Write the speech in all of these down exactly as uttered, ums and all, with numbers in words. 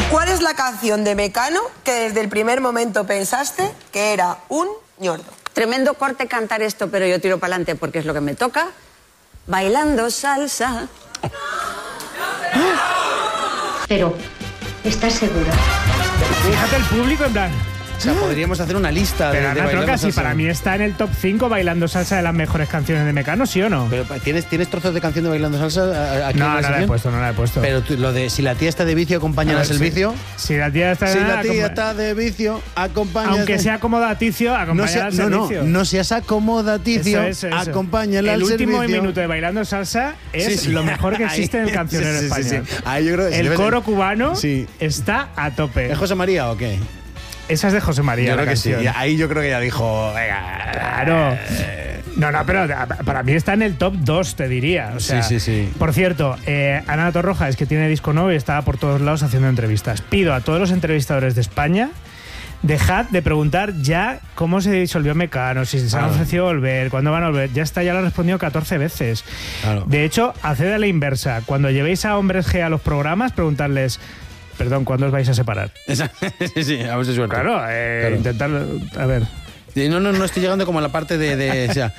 ¿Cuál es la canción de Mecano que desde el primer momento pensaste que era un ñordo? Tremendo corte cantar esto, pero yo tiro para adelante porque es lo que me toca. Bailando salsa. Pero, ¿estás segura? Fíjate el público en plan... O sea, podríamos hacer una lista Pero de, de Ana Bailando Troca, si Salsa. para mí está en el top cinco Bailando Salsa de las mejores canciones de Mecano, ¿sí o no? Pero ¿tienes, ¿tienes trozos de canción de Bailando Salsa aquí en No, no la he sección? puesto, no la he puesto. Pero tú, lo de si la tía está de vicio, acompaña A al ver, servicio. Si, si la tía está... Si la tía acompa- está de vicio, acompaña. Aunque sea acomodaticio, no, acompañar sea, al no, no, servicio. no seas acomodaticio, Eso, eso, eso. acompáñala al El último servicio. minuto de Bailando Salsa es Sí, sí. lo mejor que existe en el cancionero Sí, sí, sí, español. sí. Ahí yo creo que sí, El debe coro ser. cubano Sí. está a tope. ¿Es José María o qué? Esa es de José María, Yo la creo que sí. canción. Y ahí yo creo que ya dijo, venga. Claro. No, no, pero para mí está en el top dos, te diría. O sea, Sí, sí, sí. Por cierto, eh, Ana Torroja es que tiene disco nuevo y está por todos lados haciendo entrevistas. Pido a todos los entrevistadores de España, dejad de preguntar ya cómo se disolvió Mecano, si se han Claro. ofrecido volver, cuándo van a volver. Ya está, ya lo he respondido catorce veces. Claro. De hecho, haced a la inversa. Cuando llevéis a Hombres G a los programas, preguntarles... Perdón, ¿cuándo os vais a separar? sí, sí, a ver si suerte. Claro, eh, Claro. intentar... A ver... Sí, No, no, no estoy llegando como a la parte de... de o sea,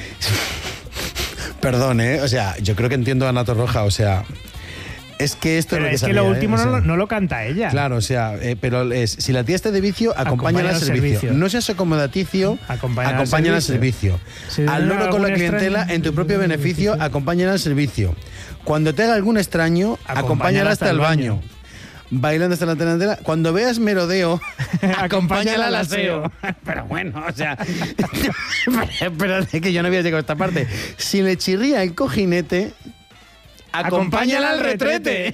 perdón, ¿eh? O sea, yo creo que entiendo a Ana Torroja, o sea... Es que esto Pero es lo que es que sabía, lo último ¿eh? O no, sea, lo, no lo canta ella. Claro, o sea, eh, pero es, si la tía está de vicio, acompáñala al servicio. No seas acomodaticio, Acompáñala al acompáñala al servicio. servicio. Si Al no, loro con la algún clientela, extraño- en tu propio beneficio, acompáñala al servicio. Cuando te haga algún extraño, acompáñala hasta el baño. Bailando hasta la delantera. Cuando veas merodeo, acompáñala al aseo. Pero bueno, o sea... pero es que yo no había llegado a esta parte. Si le chirría el cojinete... Acompáñala al retrete.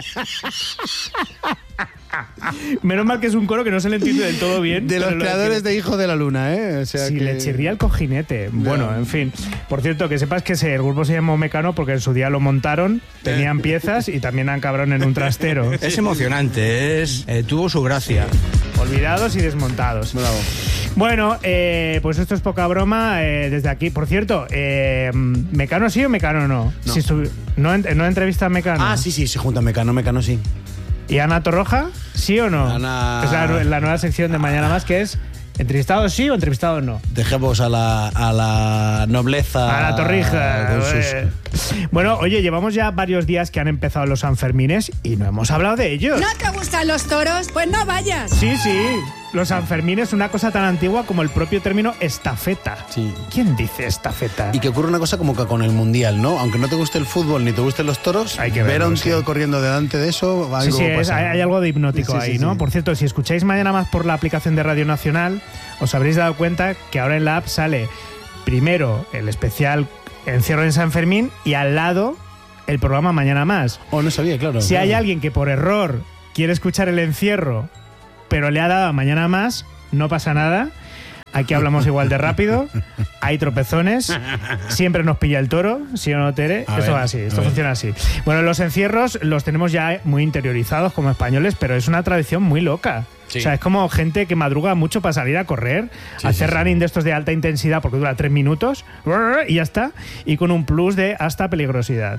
Menos mal que es un coro que no se le entiende del todo bien. De los pero lo creadores que- de Hijo de la Luna, ¿eh? O sea Si que... le chirría el cojinete. Bueno, en fin. Por cierto, que sepas que ese, el grupo se llamó Mecano porque en su día lo montaron, tenían piezas y también han cabrón en un trastero. Es emocionante, es eh, tuvo su gracia. Olvidados y desmontados. Bravo. Bueno, eh, pues esto es poca broma eh, desde aquí. Por cierto, eh, ¿Mecano sí o Mecano no? No. Si estu- ¿no, en- ¿No entrevista a Mecano? Ah, sí, sí, se junta Mecano, Mecano, sí. ¿Y Ana Torroja? ¿Sí o no? Ana- Es la, la nueva sección de Mañana Más que es ¿entrevistados sí o entrevistados no? Dejemos a la, a la nobleza... A la torrija. con sus- eh. Bueno, oye, llevamos ya varios días que han empezado los Sanfermines y no hemos hablado de ellos. ¿No te gustan los toros? Pues no vayas. Sí, sí. Los Sanfermines, una cosa tan antigua como el propio término estafeta. Sí. ¿Quién dice estafeta? Y que ocurre una cosa como que con el Mundial, ¿no? Aunque no te guste el fútbol ni te gusten los toros, Hay que ver a verlo, un tío sí. corriendo delante de eso, Sí, algo sí, es- pasa. hay, hay algo de hipnótico Sí, sí, ahí, sí, ¿no? sí. Por cierto, si escucháis Mañana Más por la aplicación de Radio Nacional, os habréis dado cuenta que ahora en la app sale primero el especial Encierro en San Fermín y al lado el programa Mañana Más. Oh, no sabía, claro. Si claro. hay alguien que por error quiere escuchar el encierro, pero le ha dado a Mañana Más, no pasa nada. Aquí hablamos igual de rápido, hay tropezones, siempre nos pilla el toro, ¿sí o no, Tere? A Esto ver, va así, a esto ver. funciona así. Bueno, los encierros los tenemos ya muy interiorizados como españoles, pero es una tradición muy loca. Sí. O sea, es como gente que madruga mucho para salir a correr, Sí, hacer sí, sí. running de estos de alta intensidad porque dura tres minutos y ya está, y con un plus de hasta peligrosidad.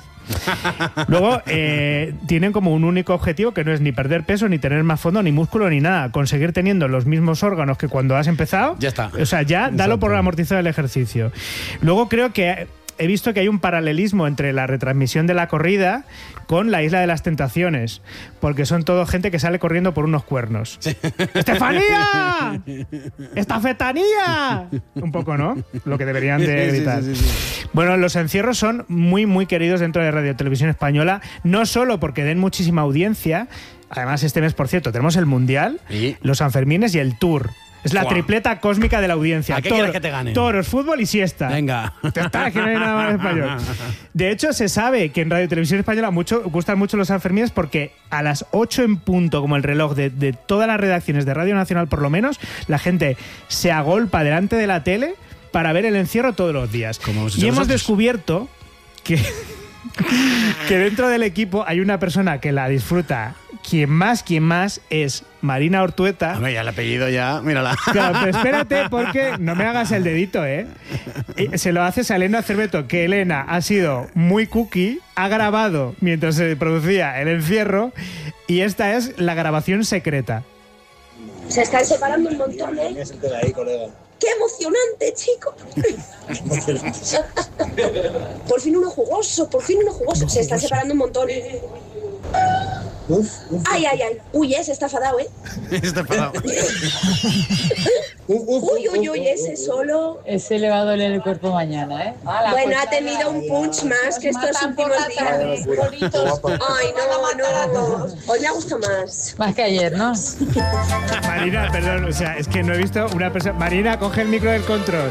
Luego eh, tienen como un único objetivo que no es ni perder peso, ni tener más fondo, ni músculo, ni nada. Conseguir teniendo los mismos órganos que cuando has empezado. Ya está. O sea, ya dalo por Exacto. amortizado el ejercicio. Luego creo que he visto que hay un paralelismo entre la retransmisión de la corrida con la Isla de las Tentaciones, porque son todo gente que sale corriendo por unos cuernos. ¡Estefanía! ¡Estafetanía! Un poco, ¿no? Lo que deberían de Sí, sí, gritar. sí, sí, sí. Bueno, los encierros son muy, muy queridos dentro de Radio Televisión Española, no solo porque den muchísima audiencia, además este mes, por cierto, tenemos el Mundial, ¿Y? los Sanfermines y el Tour. Es la Buah. tripleta cósmica de la audiencia. ¿A qué Toro- quieres que te ganen? Toros, fútbol y siesta. Venga. Ya está, que no hay nada más español. De hecho, se sabe que en Radio Televisión Española mucho, gustan mucho los Sanfermines porque a las ocho en punto, como el reloj de, de todas las redacciones de Radio Nacional por lo menos, la gente se agolpa delante de la tele para ver el encierro todos los días. Como hemos Y hecho hemos nosotros. descubierto que, que dentro del equipo hay una persona que la disfruta quien más, quien más es Marina Ortueta. Hombre, ya el apellido ya, mírala. Claro, pero espérate porque no me hagas el dedito, ¿eh? Se lo haces a Elena Cerveto, que Elena ha sido muy cookie, ha grabado mientras se producía el encierro y esta es la grabación secreta. Se están separando un montón, ¿eh? ¡Qué emocionante, chico! Por fin uno jugoso, por fin uno jugoso. Se están separando un montón. Uf, uf, ay, ay, ay. Uy, ese está enfadado, ¿eh? Está enfadado. Uy, uy, uy, ese solo. Ese le va a doler el cuerpo mañana, ¿eh? Bueno, ha tenido un punch más que estos últimos días. Ay, no, no. Hoy me gusta más. Más que ayer, ¿no? Marina, perdón, o sea, es que no he visto una persona... Marina, coge el micro del control.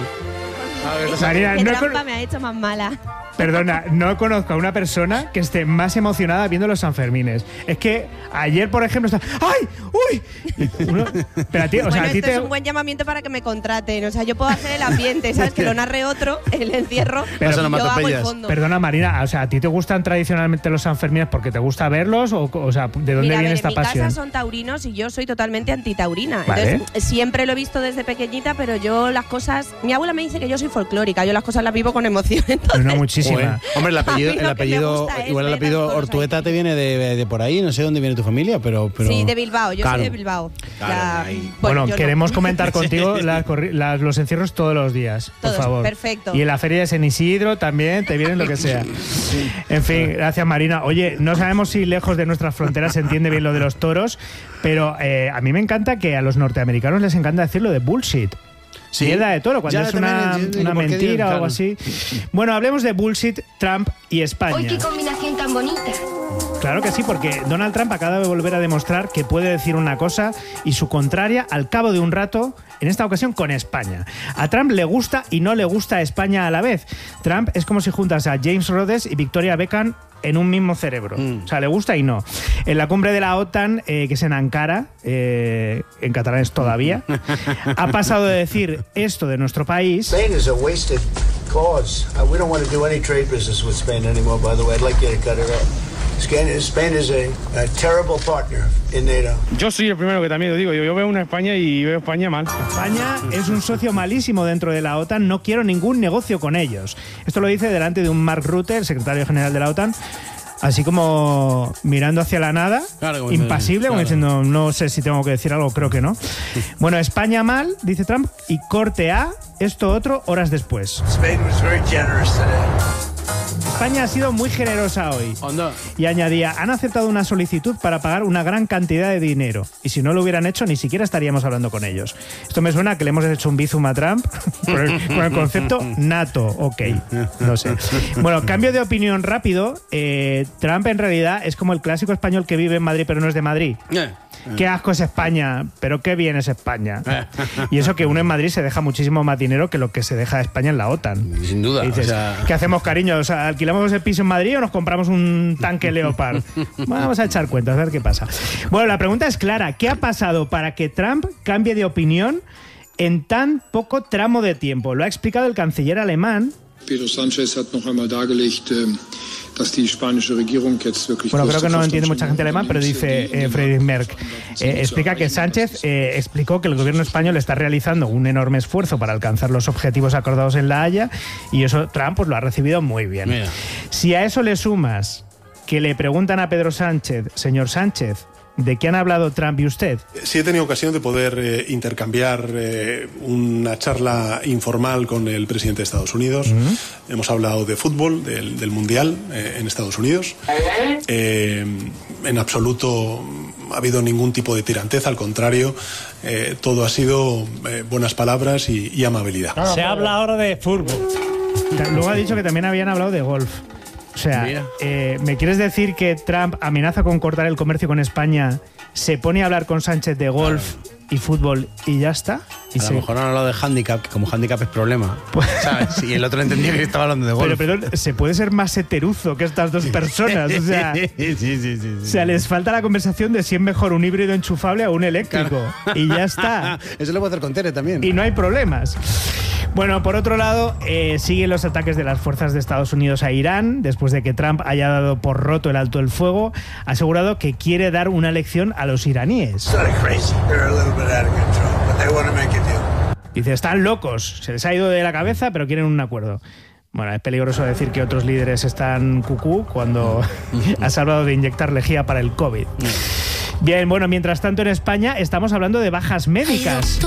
Marina, ¿Qué no trampa con... me ha hecho más mala? Perdona, no conozco a una persona que esté más emocionada viendo los Sanfermines. Es que ayer, por ejemplo, está... ¡Ay! ¡Uy! Uno... Pero a ti, o sea, bueno, a ti esto te... es un buen llamamiento para que me contraten. O sea, yo puedo hacer el ambiente, ¿sabes? Que lo narre otro, el encierro, pero yo hago el fondo. Perdona, Marina, o sea, ¿a ti te gustan tradicionalmente los Sanfermines porque te gusta verlos? O, o sea, ¿de dónde Mira, viene ver, esta en mi pasión? casa son taurinos y yo soy totalmente antitaurina. Vale. Entonces, siempre lo he visto desde pequeñita, pero yo las cosas... Mi abuela me dice que yo soy folclórica, yo las cosas las vivo con emoción. Entonces, no, muchísima. Bueno, hombre, el apellido, el apellido igual el apellido Ortueta te viene de, de por ahí, no sé dónde viene tu familia, pero... pero... Sí, de Bilbao, yo claro. soy de Bilbao. Claro, La... Bueno, bueno queremos no. comentar contigo las, las, los encierros todos los días, Todos, por favor. perfecto. Y en la feria de San Isidro también te vienen lo que sea. En fin, gracias, Marina. Oye, no sabemos si lejos de nuestras fronteras se entiende bien lo de los toros, pero eh, a mí me encanta que a los norteamericanos les encanta decir lo de bullshit. Sí. Mierda de toro, cuando ya es una, una mentira o algo así. Bueno, hablemos de bullshit, Trump y España. ¡Uy, qué combinación tan bonita! Claro que sí, porque Donald Trump acaba de volver a demostrar que puede decir una cosa y su contraria al cabo de un rato, en esta ocasión con España. A Trump le gusta y no le gusta España a la vez. Trump es como si juntas a James Rhodes y Victoria Beckham en un mismo cerebro. Mm. O sea, le gusta y no. En la cumbre de la OTAN, eh, que es en Ankara, eh, en catalán es todavía, ha pasado de decir esto de nuestro país... Spain is a wasted cause. Uh, we don't want to do any trade business with Spain anymore, by the way. I'd like you to cut it off. Spain is a, a terrible partner in NATO. Yo soy el primero que también lo digo. Yo, yo veo una España y veo España mal. España es un socio malísimo dentro de la OTAN. No quiero ningún negocio con ellos. Esto lo dice delante de un Mark Rutte, el secretario general de la OTAN, así como mirando hacia la nada, claro, como impasible, como claro. diciendo, no sé si tengo que decir algo, creo que no. Bueno, España mal, dice Trump, y corte A, esto otro, horas después. Spain was very generous today. España ha sido muy generosa hoy. Onda. Y añadía, han aceptado una solicitud para pagar una gran cantidad de dinero. Y si no lo hubieran hecho, ni siquiera estaríamos hablando con ellos. Esto me suena a que le hemos hecho un bizum a Trump con el, con el concepto NATO. Ok, no sé. Bueno, cambio de opinión rápido. Eh, Trump en realidad es como el clásico español que vive en Madrid pero no es de Madrid. Qué asco es España, pero qué bien es España. Y eso que uno en Madrid se deja muchísimo más dinero que lo que se deja España en la OTAN. Sin duda. Dices, o sea... ¿qué hacemos, cariño? O sea, ¿alquilamos el piso en Madrid o nos compramos un tanque Leopard? Bueno, vamos a echar cuentas, a ver qué pasa. Bueno, la pregunta es clara. ¿Qué ha pasado para que Trump cambie de opinión en tan poco tramo de tiempo? Lo ha explicado el canciller alemán. Pedro Sánchez hat noch einmal dargelegt, dass die spanische Regierung jetzt wirklich... Bueno, creo que no entiende mucha gente alemán, pero dice eh, Friedrich Merz. Eh, explica que Sánchez eh, explicó que el gobierno español está realizando un enorme esfuerzo para alcanzar los objetivos acordados en La Haya y eso Trump pues, lo ha recibido muy bien. Mira. Si a eso le sumas que le preguntan a Pedro Sánchez, señor Sánchez, ¿de qué han hablado Trump y usted? Sí he tenido ocasión de poder eh, intercambiar eh, una charla informal con el presidente de Estados Unidos. Uh-huh. Hemos hablado de fútbol, del, del Mundial eh, en Estados Unidos. Eh, en absoluto ha habido ningún tipo de tiranteza, al contrario, eh, todo ha sido eh, buenas palabras y, y amabilidad. Se habla ahora de fútbol. Luego ha dicho que también habían hablado de golf. O sea, eh, ¿me quieres decir que Trump amenaza con cortar el comercio con España, se pone a hablar con Sánchez de golf y fútbol y ya está? Y a se... lo mejor han hablado de handicap, que como handicap es problema. Pues... ¿sabes? Y el otro entendía que estaba hablando de golf. Pero perdón, se puede ser más heteruzo que estas dos personas. O sea, sí, sí, sí, sí, sí. O sea, les falta la conversación de si es mejor un híbrido enchufable o un eléctrico. Claro. Y ya está. Eso lo puedo hacer con Tere también. Y no hay problemas. Bueno, por otro lado, eh, siguen los ataques de las fuerzas de Estados Unidos a Irán, después de que Trump haya dado por roto el alto el fuego, ha asegurado que quiere dar una lección a los iraníes. Dice, están locos, se les ha ido de la cabeza, pero quieren un acuerdo. Bueno, es peligroso decir que otros líderes están cucú cuando has hablado de inyectar lejía para el COVID. Bien, bueno, mientras tanto en España estamos hablando de bajas médicas.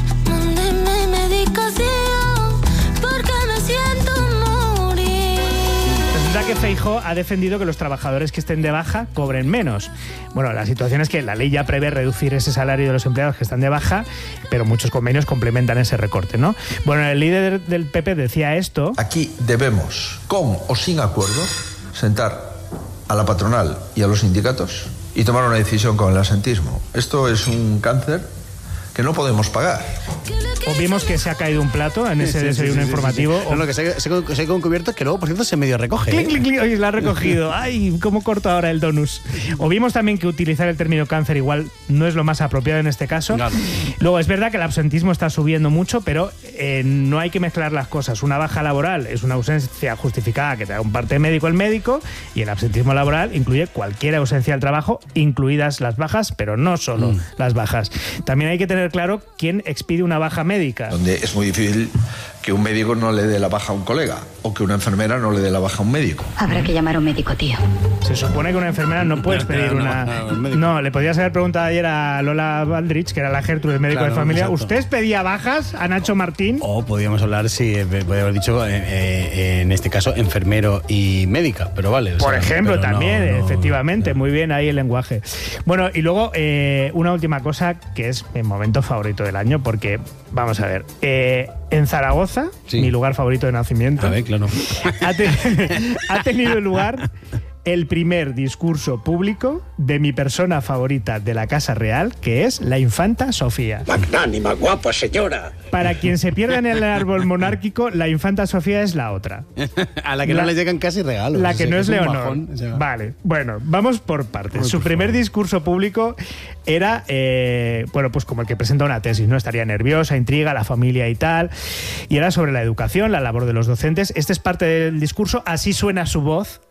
Resulta que Feijóo ha defendido que los trabajadores que estén de baja cobren menos. Bueno, la situación es que la ley ya prevé reducir ese salario de los empleados que están de baja, pero muchos convenios complementan ese recorte, ¿no? Bueno, el líder del P P decía esto. Aquí debemos, con o sin acuerdo, sentar a la patronal y a los sindicatos y tomar una decisión con el asentismo. Esto es un cáncer que no podemos pagar. O vimos que se ha caído un plato en ese sí, desayuno sí, sí, informativo. Sí, sí. No, no, que se, se, se ha concubierto que luego, por cierto, se medio recoge. Clic, ¿eh? clic, clic, oye, la ha recogido. Ay, cómo corto ahora el donus. O vimos también que utilizar el término cáncer igual no es lo más apropiado en este caso. Claro. Luego, es verdad que el absentismo está subiendo mucho, pero eh, no hay que mezclar las cosas. Una baja laboral es una ausencia justificada que te da un parte médico el médico, y el absentismo laboral incluye cualquier ausencia del trabajo, incluidas las bajas, pero no solo mm. las bajas. También hay que tener claro quién expide una baja médica. Donde es muy difícil que un médico no le dé la baja a un colega o que una enfermera no le dé la baja a un médico. Habrá que llamar a un médico, tío. Se supone que una enfermera no puedes pedir no, una... No, no, no, le podías haber preguntado ayer a Lola Baldrich, que era la Gertrude, el médico claro, de familia. Exacto. ¿Usted pedía bajas a Nacho Martín? O podíamos hablar, sí, podría haber dicho, eh, eh, en este caso, enfermero y médica, pero vale. Por sea, ejemplo, también, no, no, efectivamente, no. Muy bien ahí el lenguaje. Bueno, y luego eh, una última cosa que es mi momento favorito del año, porque, vamos a ver, eh, en Zaragoza, sí. mi lugar favorito de nacimiento, a ver, claro. ha, te, ha tenido lugar el primer discurso público de mi persona favorita de la Casa Real, que es la infanta Sofía. Magnánima, guapa señora. Para quien se pierda en el árbol monárquico, la infanta Sofía es la otra. A la que la, no le llegan casi regalos. La que no que es, es Leonor. Bajón, o sea. Vale, bueno, vamos por partes. Uy, Su por primer favor. discurso público era, eh, bueno, pues como el que presenta una tesis, ¿no? Estaría nerviosa, intriga, la familia y tal. Y era sobre la educación, la labor de los docentes. Este es parte del discurso, así suena su voz.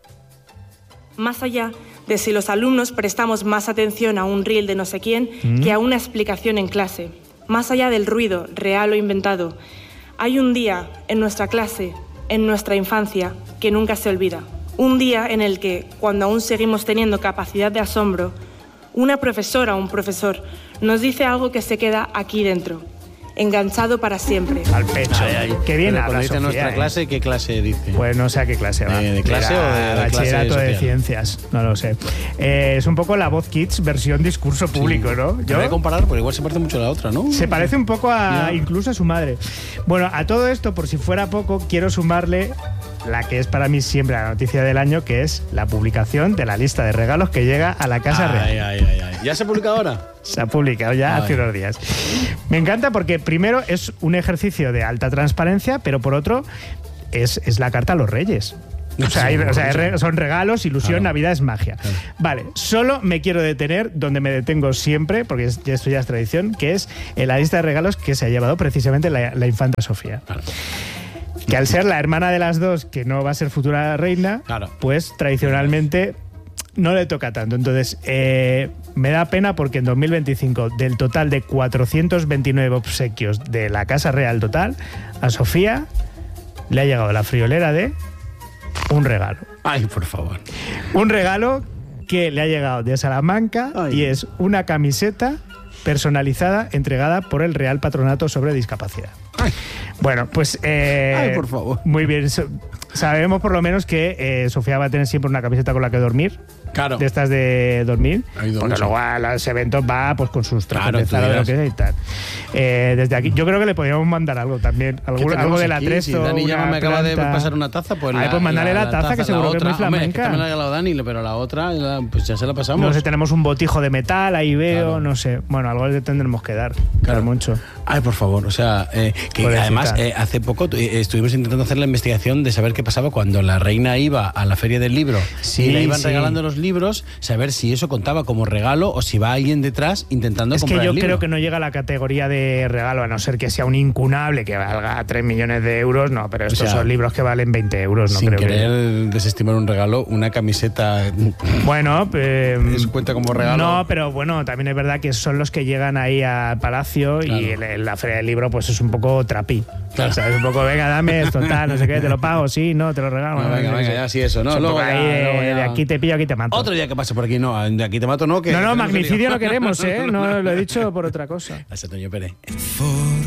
Más allá de si los alumnos prestamos más atención a un reel de no sé quién mm. que a una explicación en clase, más allá del ruido, real o inventado, hay un día en nuestra clase, en nuestra infancia, que nunca se olvida. Un día en el que, cuando aún seguimos teniendo capacidad de asombro, una profesora o un profesor nos dice algo que se queda aquí dentro, enganchado para siempre. Al pecho. Ay, ay. Qué bien habla dice Sofía, nuestra ¿eh? clase, ¿qué clase dice? Pues no sé a qué clase va. ¿De, de clase Era o de, de bachillerato clase de ciencias? No lo sé. Eh, es un poco la Voz Kids versión discurso público, sí. ¿no? Yo voy a comparar, porque igual se parece mucho a la otra, ¿no? Se parece un poco a, incluso a su madre. Bueno, a todo esto, por si fuera poco, quiero sumarle la que es para mí siempre la noticia del año, que es la publicación de la lista de regalos que llega a la Casa ay, Real. Ay, ay, ay. ¿Ya se ha publicado ahora? Se ha publicado ya ay. hace unos días. Me encanta porque primero es un ejercicio de alta transparencia, pero por otro es, es la carta a los Reyes. O sea, hay, o sea re, son regalos, ilusión, claro. Navidad es magia. Claro. Vale, solo me quiero detener donde me detengo siempre, porque es, esto ya es tradición, que es en la lista de regalos que se ha llevado precisamente la, la infanta Sofía. Claro. Que al ser la hermana de las dos, que no va a ser futura reina, claro. pues tradicionalmente no le toca tanto. Entonces, eh, me da pena porque en dos mil veinticinco, del total de cuatrocientos veintinueve obsequios de la Casa Real total, a Sofía le ha llegado la friolera de un regalo. Ay, por favor. Un regalo que le ha llegado de Salamanca. Ay. Y es una camiseta personalizada entregada por el Real Patronato sobre Discapacidad. Ay. Bueno, pues... Eh, Ay, por favor. Muy bien. Sabemos por lo menos que eh, Sofía va a tener siempre una camiseta con la que dormir. Claro. De estas de dormir. Porque mucho. Luego a los eventos va pues con sus trajes claro, de zara, de lo que sea y tal. Eh, desde aquí, yo creo que le podríamos mandar algo también. Algo, algo de la tres. Si Dani ya me acaba de pasar una taza, pues... Ay, la, pues mandarle la, la, taza, la taza, que seguro otra, que es muy flamenca. Hombre, es que también la ha regalado Dani, pero la otra, pues ya se la pasamos. No sé, tenemos un botijo de metal, ahí veo, claro. no sé. Bueno, algo le tendremos que dar. Claro, mucho. Ay, por favor, o sea, eh, que Pobrecita. además eh, hace poco eh, estuvimos intentando hacer la investigación de saber qué pasaba cuando la reina iba a la feria del libro Sí, y le iban sí. regalando los libros, saber si eso contaba como regalo o si va alguien detrás intentando Es que comprar yo el libro. creo que no llega a la categoría de regalo, a no ser que sea un incunable que valga tres millones de euros, no, pero estos O sea, son libros que valen veinte euros, no sin creo querer que... desestimar un regalo, una camiseta. Bueno, eh, ¿eso cuenta como regalo? No, pero bueno, también es verdad que son los que llegan ahí al palacio Claro. y en, en la feria del libro pues es un poco trapi. Claro. O sea, es un poco, venga, dame esto, tal, no sé qué, te lo pago, sí, no, te lo regalo. Bueno, venga, no sé venga, qué. ya sí eso, ¿no? Es un Luego poco ya, ahí de, luego ya. de aquí te pillo, aquí te mato. Otro día que pase por aquí, no, de aquí te mato, no. Que No, no, que magnicidio se lío. no queremos, ¿eh? No lo he dicho por otra cosa. Gracias, Toño Pérez.